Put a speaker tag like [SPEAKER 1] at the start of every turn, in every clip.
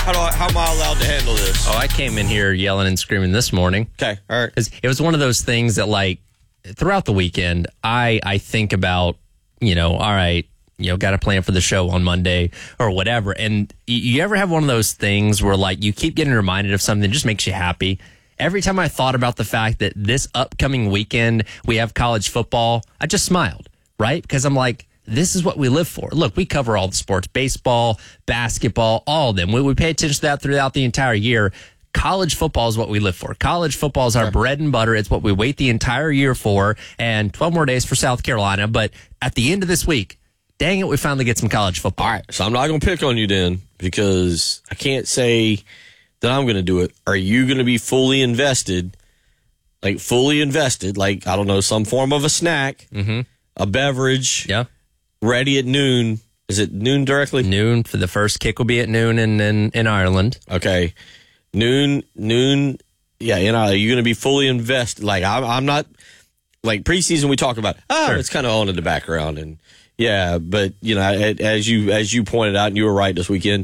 [SPEAKER 1] How am I allowed to handle this?
[SPEAKER 2] Oh, I came in here yelling and screaming this morning.
[SPEAKER 1] Okay, all right.
[SPEAKER 2] Because it was one of those things that, like, throughout the weekend, I think about, all right, got to plan for the show on Monday or whatever. And you ever have one of those things where, like, you keep getting reminded of something that just makes you happy? Every time I thought about the fact that this upcoming weekend we have college football, I just smiled, right? Because I'm like, this is what we live for. Look, we cover all the sports, baseball, basketball, all of them. We pay attention to that throughout the entire year. College football is what we live for. College football is our bread and butter. It's what we wait the entire year for, and 12 more days for South Carolina. But at the end of this week, dang it, we finally get some college football.
[SPEAKER 1] All right, so I'm not going to pick on you then because I can't say that I'm going to do it. Are you going to be fully invested, like, I don't know, some form of a snack, a beverage, ready at noon? Is it noon directly?
[SPEAKER 2] Noon. For the first kick will be at noon in Ireland.
[SPEAKER 1] Okay. Noon. Yeah, are you going to be fully invested? Like, I'm not, like, preseason we talk about, sure, it's kind of on in the background. And, yeah, but, as you pointed out, and you were right this weekend,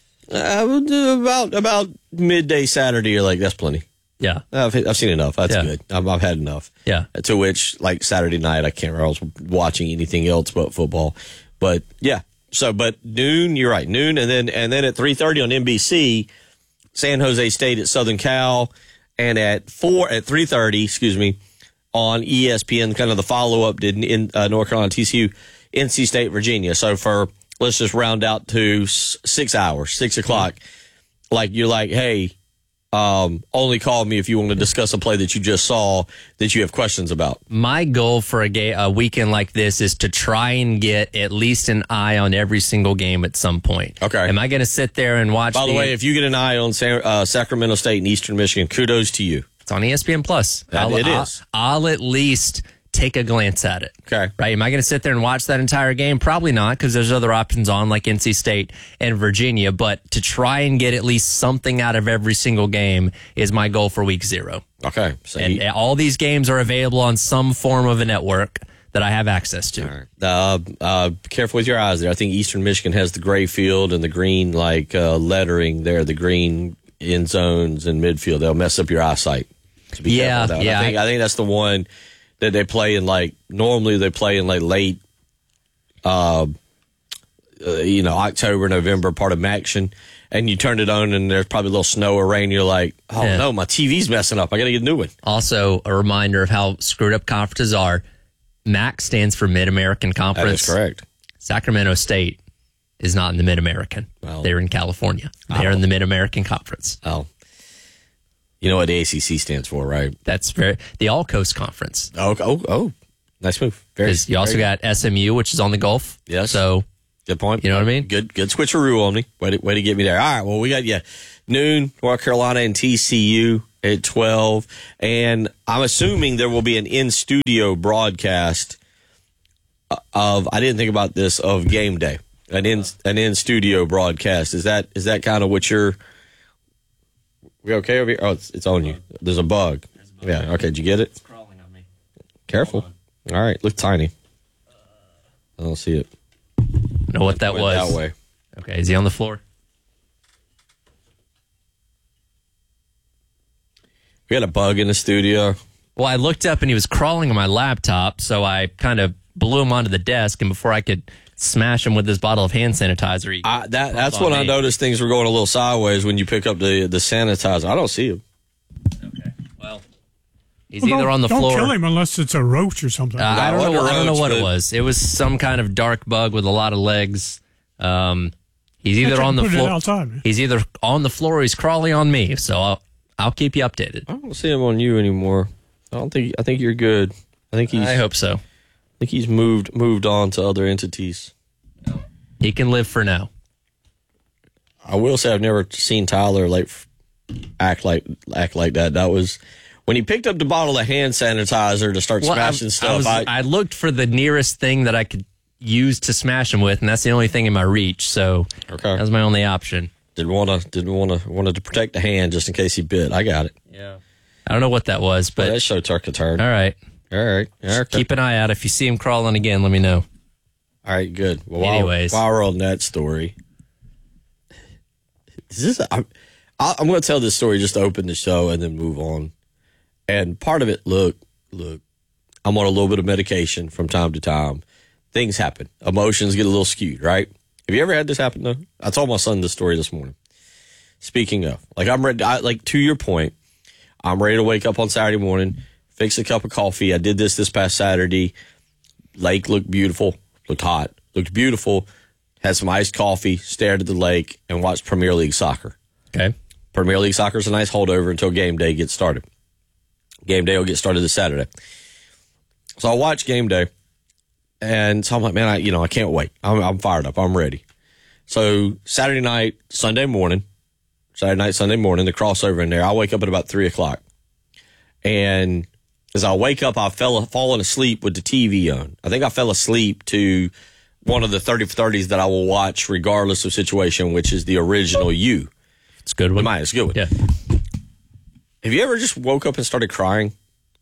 [SPEAKER 1] about midday Saturday, you're like, that's plenty.
[SPEAKER 2] Yeah.
[SPEAKER 1] I've seen enough. That's good. I've had enough.
[SPEAKER 2] Yeah.
[SPEAKER 1] To which, like, Saturday night, I can't remember. I was watching anything else but football. But, yeah. So, but noon, you're right. Noon, and then at 3:30 on NBC, San Jose State at Southern Cal, and at 3:30, on ESPN, kind of the follow-up in North Carolina, TCU, NC State, Virginia. So let's just round out to 6 hours, 6 o'clock. Like, you're like, hey, only call me if you want to discuss a play that you just saw that you have questions about.
[SPEAKER 2] My goal for a weekend like this is to try and get at least an eye on every single game at some point.
[SPEAKER 1] Okay.
[SPEAKER 2] Am I going to sit there and watch?
[SPEAKER 1] By the way, if you get an eye on Sacramento State and Eastern Michigan, kudos to you.
[SPEAKER 2] It's on ESPN Plus.
[SPEAKER 1] It is.
[SPEAKER 2] I'll at least take a glance at it.
[SPEAKER 1] Okay.
[SPEAKER 2] Right? Am I going to sit there and watch that entire game? Probably not, because there's other options on, like NC State and Virginia. But to try and get at least something out of every single game is my goal for week 0.
[SPEAKER 1] Okay. So
[SPEAKER 2] and all these games are available on some form of a network that I have access to.
[SPEAKER 1] All right. Careful with your eyes there. I think Eastern Michigan has the gray field and the green, lettering there, the green end zones and midfield. They'll mess up your eyesight. So be careful with that.
[SPEAKER 2] Yeah.
[SPEAKER 1] I think that's the one that they play in, normally they play in late, October, November, part of action, and you turn it on and there's probably a little snow or rain. You're like, no, my TV's messing up. I got to get a new one.
[SPEAKER 2] Also, a reminder of how screwed up conferences are. MAC stands for Mid-American Conference.
[SPEAKER 1] That is correct.
[SPEAKER 2] Sacramento State is not in the Mid-American.
[SPEAKER 1] Well,
[SPEAKER 2] they're in California. They're in the Mid-American Conference.
[SPEAKER 1] Oh. You know what the ACC stands for, right?
[SPEAKER 2] That's the All Coast Conference.
[SPEAKER 1] Oh, nice move.
[SPEAKER 2] You also got SMU, which is on the Gulf.
[SPEAKER 1] Yes.
[SPEAKER 2] So,
[SPEAKER 1] good point.
[SPEAKER 2] You know what I mean?
[SPEAKER 1] Good switcheroo on me. Way to get me there. All right. Well, we got noon, North Carolina and TCU at 12, and I'm assuming there will be an in-studio broadcast of. I didn't think about this of game day. An in-studio broadcast. Is that kind of what you're? We okay over here? Oh, it's on you. There's a bug. Yeah. Okay. Did you get it?
[SPEAKER 2] It's crawling on me.
[SPEAKER 1] Careful. All right. Look tiny. I don't see it.
[SPEAKER 2] Know what that was?
[SPEAKER 1] That way.
[SPEAKER 2] Okay. Is he on the floor?
[SPEAKER 1] We had a bug in the studio.
[SPEAKER 2] Well, I looked up and he was crawling on my laptop, so I kind of blew him onto the desk, and before I could smash him with this bottle of hand sanitizer.
[SPEAKER 1] That's when I noticed things were going a little sideways when you pick up the sanitizer. I don't see him.
[SPEAKER 2] Okay. Well, he's either on the floor.
[SPEAKER 3] Don't kill him unless it's a roach or something.
[SPEAKER 2] I don't know what it was. It was some kind of dark bug with a lot of legs. He's either on the floor.
[SPEAKER 3] Outside,
[SPEAKER 2] he's either on the floor or he's crawling on me. So I'll keep you updated.
[SPEAKER 1] I don't see him on you anymore. I think you're good. I
[SPEAKER 2] hope so.
[SPEAKER 1] I think he's moved on to other entities.
[SPEAKER 2] He can live for now.
[SPEAKER 1] I will say I've never seen Tyler act like that. That was when he picked up the bottle of hand sanitizer to start smashing stuff.
[SPEAKER 2] I looked for the nearest thing that I could use to smash him with, and that's the only thing in my reach. So that was my only option.
[SPEAKER 1] Didn't want to protect the hand just in case he bit. I got it.
[SPEAKER 2] Yeah. I don't know what that was, but
[SPEAKER 1] that show took a turn.
[SPEAKER 2] All right.
[SPEAKER 1] Okay.
[SPEAKER 2] Keep an eye out. If you see him crawling again, let me know.
[SPEAKER 1] All right, good. Well,
[SPEAKER 2] anyways,
[SPEAKER 1] while we're on that story, I'm going to tell this story just to open the show and then move on. And part of it, look, I'm on a little bit of medication from time to time. Things happen. Emotions get a little skewed, right? Have you ever had this happen, though? I told my son this story this morning. Speaking of, like, I'm ready, to your point, I'm ready to wake up on Saturday morning, fix a cup of coffee. I did this past Saturday. Lake looked beautiful, looked hot, looked beautiful. Had some iced coffee, stared at the lake, and watched Premier League soccer.
[SPEAKER 2] Okay.
[SPEAKER 1] Premier League soccer is a nice holdover until game day gets started. Game day will get started this Saturday. So I watch game day, and so I'm like, man, I can't wait. I'm fired up. I'm ready. So Saturday night, Sunday morning, the crossover in there, I wake up at about 3 o'clock. And as I wake up, I've fallen asleep with the TV on. I think I fell asleep to one of the 30 for 30s that I will watch regardless of situation, which is the original You.
[SPEAKER 2] It's a good one.
[SPEAKER 1] It's a good one.
[SPEAKER 2] Yeah.
[SPEAKER 1] Have you ever just woke up and started crying?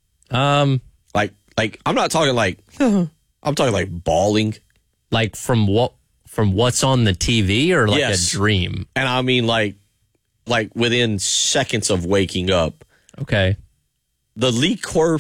[SPEAKER 1] Like I'm not talking like I'm talking like bawling.
[SPEAKER 2] Like from what's on the TV or like
[SPEAKER 1] Yes.
[SPEAKER 2] a dream?
[SPEAKER 1] And I mean like within seconds of waking up.
[SPEAKER 2] Okay.
[SPEAKER 1] The Lee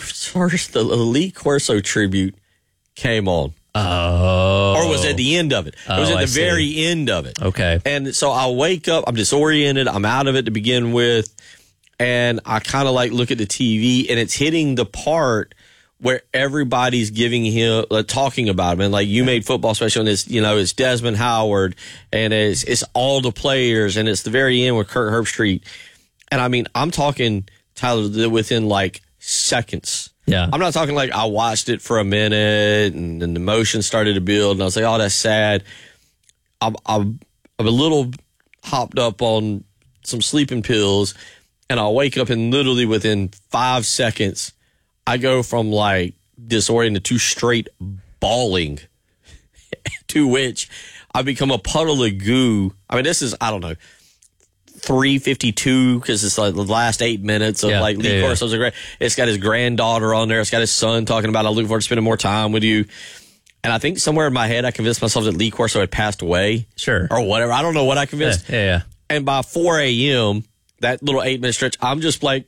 [SPEAKER 1] Corso tribute came on.
[SPEAKER 2] Oh.
[SPEAKER 1] Or was at the end of it. It was at the very end of it.
[SPEAKER 2] Okay.
[SPEAKER 1] And so I wake up, I'm disoriented, I'm out of it to begin with, and I kind of like look at the TV, and it's hitting the part where everybody's giving him, talking about him. And like You Made Football Special, and it's Desmond Howard, and it's all the players, and it's the very end with Kirk Herbstreit. And I mean, I'm talking, Tyler, within like seconds.
[SPEAKER 2] Yeah.
[SPEAKER 1] I'm not talking like I watched it for a minute and then the emotion started to build and I was like, oh, that's sad. I'm a little hopped up on some sleeping pills and I'll wake up and literally within 5 seconds, I go from like disoriented to straight bawling to which I become a puddle of goo. I mean, this is, I don't know, 3:52 because it's like the last 8 minutes of Lee Corso's a great. It's got his granddaughter on there. It's got his son talking about, I look forward to spending more time with you. And I think somewhere in my head, I convinced myself that Lee Corso had passed away.
[SPEAKER 2] Sure.
[SPEAKER 1] Or whatever. I don't know what I convinced.
[SPEAKER 2] Yeah.
[SPEAKER 1] And by 4 a.m., that little 8-minute stretch, I'm just like,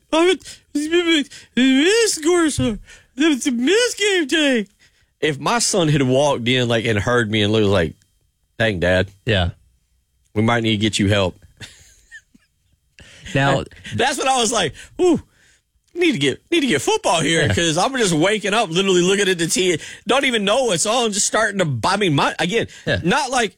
[SPEAKER 1] Miss Corso, it's a miss game day. If my son had walked in like and heard me and was like, dang, Dad.
[SPEAKER 2] Yeah.
[SPEAKER 1] We might need to get you help.
[SPEAKER 2] Now,
[SPEAKER 1] that's what I was like, ooh, need to get football here because I'm just waking up, literally looking at the TV, don't even know what's on, just starting to, not like,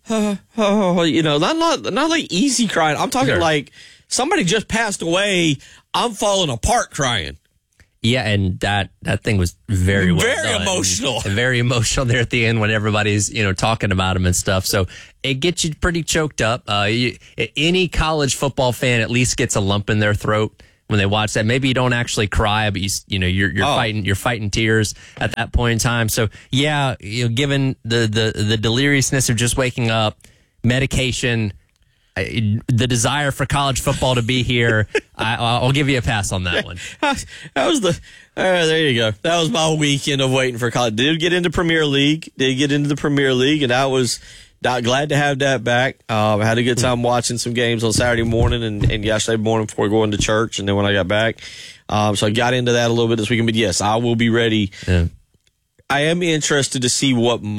[SPEAKER 1] not like easy crying. I'm talking like somebody just passed away. I'm falling apart crying.
[SPEAKER 2] Yeah, and that thing was very
[SPEAKER 1] emotional.
[SPEAKER 2] And very emotional there at the end when everybody's, talking about him and stuff. So it gets you pretty choked up. Any college football fan at least gets a lump in their throat when they watch that. Maybe you don't actually cry, but you're fighting tears at that point in time. So yeah, given the deliriousness of just waking up, medication, the desire for college football to be here, I'll give you a pass on that one.
[SPEAKER 1] That was there you go. That was my weekend of waiting for college. Did get into the Premier League, and I was glad to have that back. I had a good time watching some games on Saturday morning and yesterday morning before going to church, and then when I got back. So I got into that a little bit this weekend, but yes, I will be ready. Yeah. I am interested to see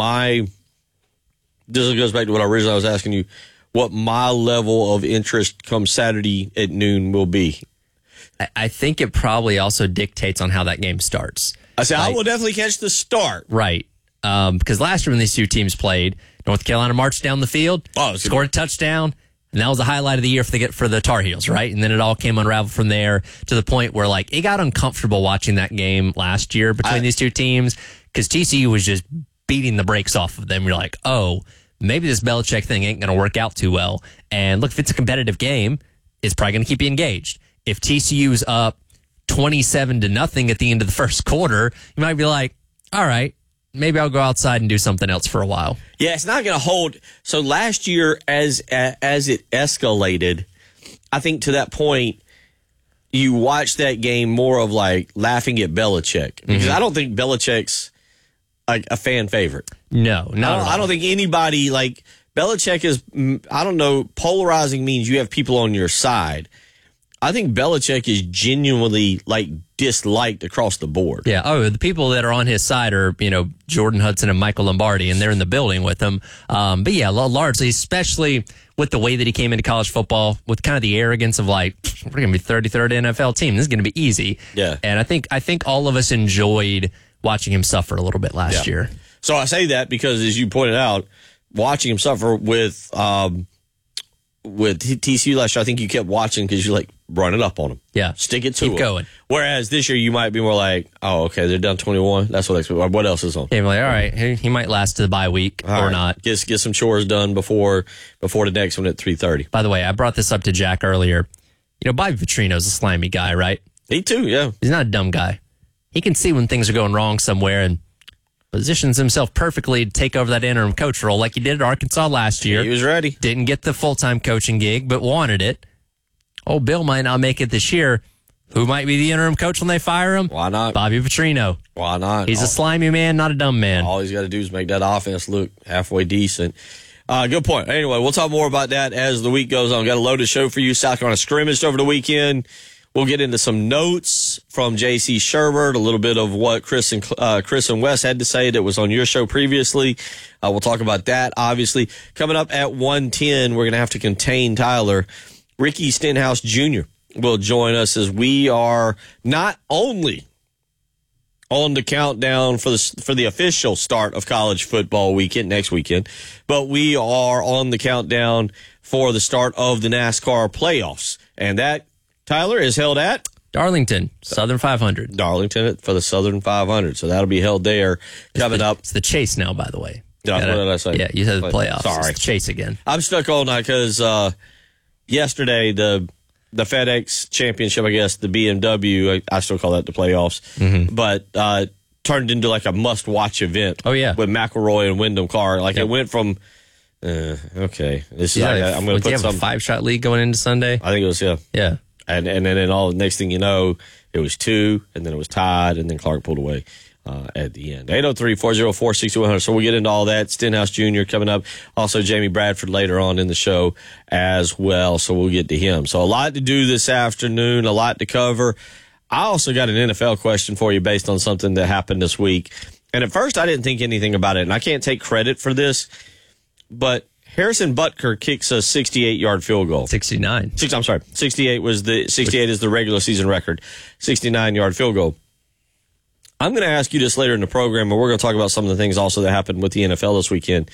[SPEAKER 1] this goes back to what I was asking you, what my level of interest come Saturday at noon will be.
[SPEAKER 2] I think it probably also dictates on how that game starts.
[SPEAKER 1] I will definitely catch the start.
[SPEAKER 2] Right. Because last year when these two teams played, North Carolina marched down the field, scored a touchdown, and that was the highlight of the year for the Tar Heels, right? And then it all came unraveled from there to the point where it got uncomfortable watching that game last year between these two teams because TCU was just beating the brakes off of them. You're like, oh, maybe this Belichick thing ain't going to work out too well. And look, if it's a competitive game, it's probably going to keep you engaged. If TCU's up 27-0 at the end of the first quarter, you might be like, all right, maybe I'll go outside and do something else for a while.
[SPEAKER 1] Yeah, it's not going to hold. So last year, as it escalated, I think to that point, you watched that game more of laughing at Belichick. Because I don't think Belichick's a fan favorite.
[SPEAKER 2] No,
[SPEAKER 1] I don't think anybody Belichick is, I don't know, polarizing means you have people on your side. I think Belichick is genuinely disliked across the board.
[SPEAKER 2] Yeah. Oh, the people that are on his side are, Jordan Hudson and Michael Lombardi, and they're in the building with him. But yeah, largely, especially with the way that he came into college football, with kind of the arrogance of we're going to be 33rd NFL team. This is going to be easy.
[SPEAKER 1] Yeah.
[SPEAKER 2] And I think all of us enjoyed watching him suffer a little bit last year.
[SPEAKER 1] So I say that because, as you pointed out, watching him suffer with TCU last year, I think you kept watching because you're run it up on him.
[SPEAKER 2] Yeah.
[SPEAKER 1] Stick it to
[SPEAKER 2] Keep
[SPEAKER 1] him.
[SPEAKER 2] going.
[SPEAKER 1] Whereas this year you might be more oh, okay, they're down 21. That's what else is on?
[SPEAKER 2] Yeah, all right, he might last to the bye week or not.
[SPEAKER 1] Get some chores done before the next one at 3:30.
[SPEAKER 2] By the way, I brought this up to Jack earlier. Bobby Petrino's a slimy guy, right?
[SPEAKER 1] He too, yeah.
[SPEAKER 2] He's not a dumb guy. He can see when things are going wrong somewhere and positions himself perfectly to take over that interim coach role like he did at Arkansas last year.
[SPEAKER 1] He was ready.
[SPEAKER 2] Didn't get the full-time coaching gig, but wanted it. Oh, Bill might not make it this year. Who might be the interim coach when they fire him?
[SPEAKER 1] Why not?
[SPEAKER 2] Bobby Petrino.
[SPEAKER 1] Why not?
[SPEAKER 2] He's a slimy man, not a dumb man.
[SPEAKER 1] All he's got to do is make that offense look halfway decent. Good point. Anyway, we'll talk more about that as the week goes on. Got a loaded show for you. South Carolina scrimmaged over the weekend. We'll get into some notes from J.C. Sherbert, a little bit of what Chris and Wes had to say that was on your show previously. We'll talk about that, obviously. Coming up at 1:10, we're going to have to contain Tyler. Ricky Stenhouse Jr. will join us as we are not only on the countdown for the official start of college football weekend, next weekend, but we are on the countdown for the start of the NASCAR playoffs. And that, Tyler, is held at
[SPEAKER 2] Darlington, Southern 500.
[SPEAKER 1] Darlington for the Southern 500. So that'll be held there coming up.
[SPEAKER 2] It's the Chase now, by the way.
[SPEAKER 1] What did I say?
[SPEAKER 2] Yeah, you said the playoffs.
[SPEAKER 1] Sorry.
[SPEAKER 2] It's the Chase again.
[SPEAKER 1] I'm stuck all night because yesterday the FedEx Championship, I guess, the BMW, I still call that the playoffs, but turned into a must-watch event.
[SPEAKER 2] Oh, yeah.
[SPEAKER 1] With McElroy and Wyndham Clark. It went from, okay, this is I'm going to put some.
[SPEAKER 2] A 5-shot lead going into Sunday?
[SPEAKER 1] I think it was, yeah.
[SPEAKER 2] Yeah.
[SPEAKER 1] And then all the next thing you know, it was 2, and then it was tied, and then Clark pulled away at the end. 803-404-6100. So we'll get into all that. Stenhouse Jr. coming up. Also, Jamie Bradford later on in the show as well. So we'll get to him. So a lot to do this afternoon, a lot to cover. I also got an NFL question for you based on something that happened this week. And at first, I didn't think anything about it, and I can't take credit for this, but Harrison Butker kicks a 68-yard field goal.
[SPEAKER 2] 69.
[SPEAKER 1] 68 is the regular season record. 69-yard field goal. I'm going to ask you this later in the program, and we're going to talk about some of the things also that happened with the NFL this weekend.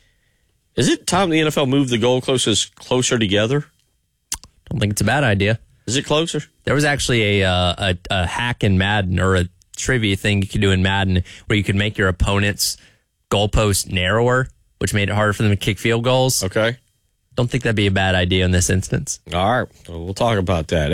[SPEAKER 1] Is it time the NFL moved the goalposts closer together?
[SPEAKER 2] Don't think it's a bad idea.
[SPEAKER 1] Is it closer?
[SPEAKER 2] There was actually a hack in Madden, or a trivia thing you could do in Madden, where you could make your opponent's goalpost narrower, which made it harder for them to kick field goals.
[SPEAKER 1] Okay.
[SPEAKER 2] Don't think that'd be a bad idea in this instance.
[SPEAKER 1] All right. Well, we'll talk about that.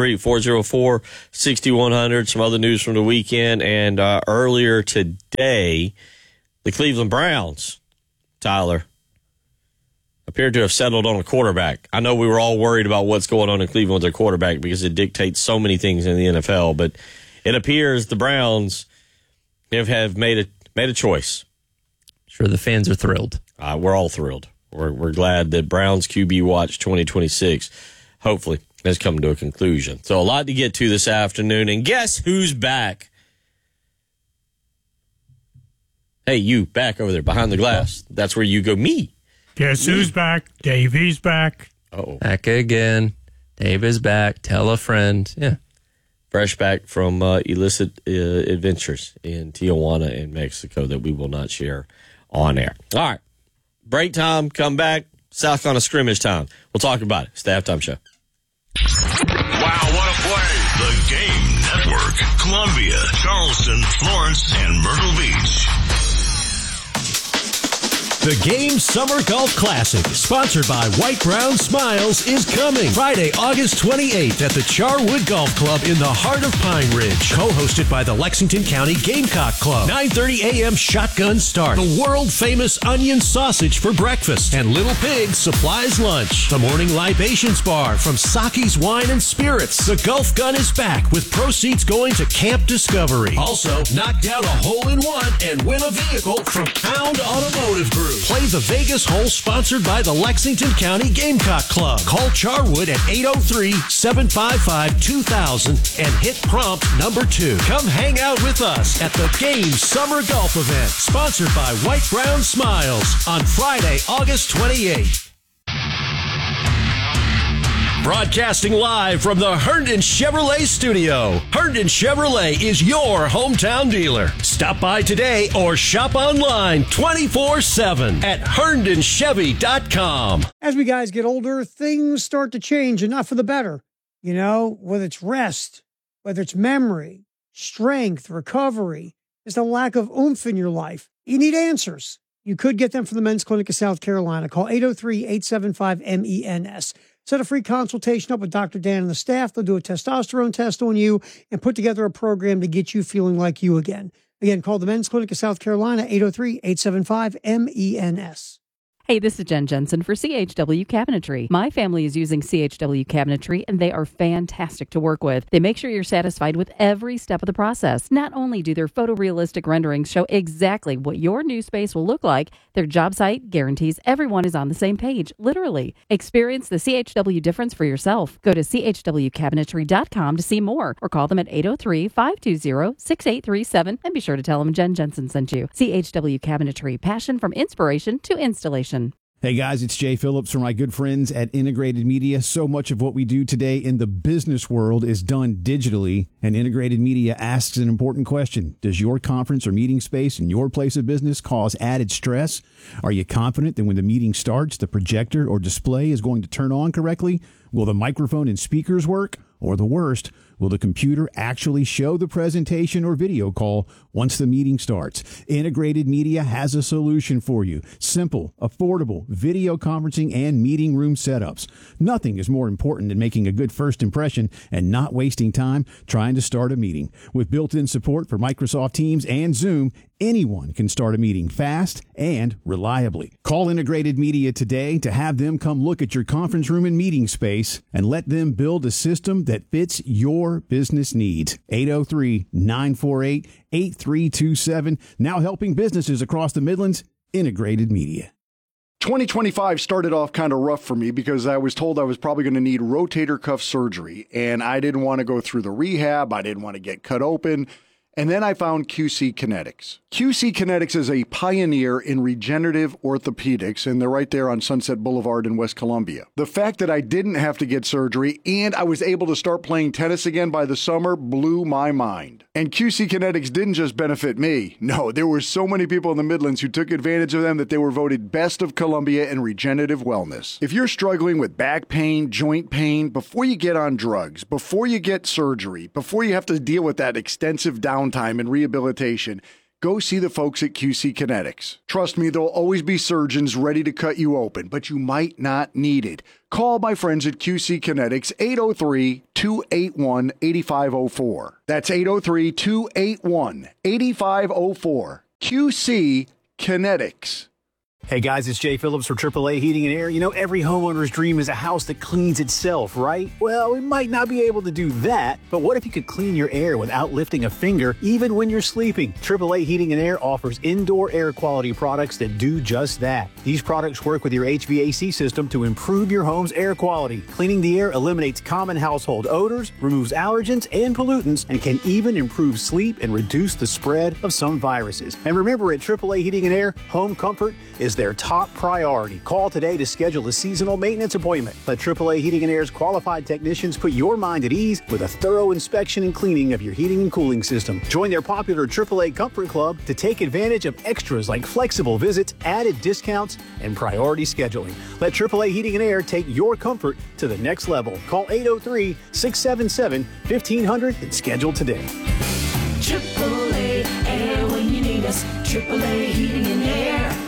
[SPEAKER 1] 803-404-6100. Some other news from the weekend. And earlier today, the Cleveland Browns, Tyler, appeared to have settled on a quarterback. I know we were all worried about what's going on in Cleveland with their quarterback because it dictates so many things in the NFL. But it appears the Browns have made a choice.
[SPEAKER 2] Sure, the fans are thrilled.
[SPEAKER 1] We're all thrilled. We're glad that Browns QB Watch 2026 hopefully has come to a conclusion. So a lot to get to this afternoon. And guess who's back? Hey, you back over there behind the glass. That's where you go, me.
[SPEAKER 3] Guess who's back? Davey's back.
[SPEAKER 1] Uh-oh.
[SPEAKER 2] Back again. Dave is back. Tell a friend. Yeah.
[SPEAKER 1] Fresh back from illicit adventures in Tijuana and Mexico that we will not share on air. All right. Break time, come back, South Carolina scrimmage time. We'll talk about it. It's the halftime show.
[SPEAKER 4] Wow, what a play. The Game Network. Columbia, Charleston, Florence, and Myrtle Beach.
[SPEAKER 5] The Game Summer Golf Classic, sponsored by White Brown Smiles, is coming Friday, August 28th at the Charwood Golf Club in the heart of Pine Ridge. Co-hosted by the Lexington County Gamecock Club. 9:30 a.m. shotgun start. The world-famous onion sausage for breakfast. And Little Pig supplies lunch. The morning libations bar from Saki's Wine and Spirits. The golf gun is back with proceeds going to Camp Discovery. Also, knock down a hole-in-one and win a vehicle from Pound Automotive Group. Play the Vegas hole sponsored by the Lexington County Gamecock Club. Call Charwood at 803-755-2000 and hit prompt number 2. Come hang out with us at the Game Summer Golf Event, sponsored by White Brown Smiles, on Friday, August 28th. Broadcasting live from the Herndon Chevrolet studio. Herndon Chevrolet is your hometown dealer. Stop by today or shop online 24/7 at HerndonChevy.com.
[SPEAKER 6] As we guys get older, things start to change, and not for the better. You know, whether it's rest, whether it's memory, strength, recovery, there's a lack of oomph in your life. You need answers. You could get them from the Men's Clinic of South Carolina. Call 803-875-MENS. Set a free consultation up with Dr. Dan and the staff. They'll do a testosterone test on you and put together a program to get you feeling like you again. Again, call the Men's Clinic of South Carolina, 803-875-MENS.
[SPEAKER 7] Hey, this is Jen Jensen for CHW Cabinetry. My family is using CHW Cabinetry, and they are fantastic to work with. They make sure you're satisfied with every step of the process. Not only do their photorealistic renderings show exactly what your new space will look like, their job site guarantees everyone is on the same page, literally. Experience the CHW difference for yourself. Go to chwcabinetry.com to see more, or call them at 803-520-6837, and be sure to tell them Jen Jensen sent you. CHW Cabinetry, passion from inspiration to installation.
[SPEAKER 8] Hey guys, it's Jay Phillips from my good friends at Integrated Media. So much of what we do today in the business world is done digitally, and Integrated Media asks an important question. Does your conference or meeting space in your place of business cause added stress? Are you confident that when the meeting starts, the projector or display is going to turn on correctly? Will the microphone and speakers work? Or the worst, will the computer actually show the presentation or video call once the meeting starts? Integrated Media has a solution for you. Simple, affordable video conferencing and meeting room setups. Nothing is more important than making a good first impression and not wasting time trying to start a meeting. With built-in support for Microsoft Teams and Zoom, anyone can start a meeting fast and reliably. Call Integrated Media today to have them come look at your conference room and meeting space and let them build a system that fits your business needs. 803-948-8327. Now helping businesses across the Midlands. Integrated Media.
[SPEAKER 9] 2025 started off kind of rough for me because I was told I was probably going to need rotator cuff surgery, and I didn't want to go through the rehab. I didn't want to get cut open. And then I found QC Kinetics. QC Kinetics is a pioneer in regenerative orthopedics, and they're right there on Sunset Boulevard in West Columbia. The fact that I didn't have to get surgery and I was able to start playing tennis again by the summer blew my mind. And QC Kinetics didn't just benefit me. No, there were so many people in the Midlands who took advantage of them that they were voted Best of Columbia in regenerative wellness. If you're struggling with back pain, joint pain, before you get on drugs, before you get surgery, before you have to deal with that extensive downtime and rehabilitation, go see the folks at QC Kinetics. Trust me, there'll always be surgeons ready to cut you open, but you might not need it. Call my friends at QC Kinetics, 803-281-8504. That's 803-281-8504. QC Kinetics.
[SPEAKER 10] Hey guys, it's Jay Phillips for AAA Heating and Air. You know, every homeowner's dream is a house that cleans itself, right? Well, we might not be able to do that, but what if you could clean your air without lifting a finger, even when you're sleeping? AAA Heating and Air offers indoor air quality products that do just that. These products work with your HVAC system to improve your home's air quality. Cleaning the air eliminates common household odors, removes allergens and pollutants, and can even improve sleep and reduce the spread of some viruses. And remember, at AAA Heating and Air, home comfort is their top priority. Call today to schedule a seasonal maintenance appointment. Let AAA Heating and Air's qualified technicians put your mind at ease with a thorough inspection and cleaning of your heating and cooling system. Join their popular AAA Comfort Club to take advantage of extras like flexible visits, added discounts, and priority scheduling. Let AAA Heating and Air take your comfort to the next level. Call 803-677-1500 and schedule today.
[SPEAKER 11] AAA Air when you need us. AAA Heating and Air.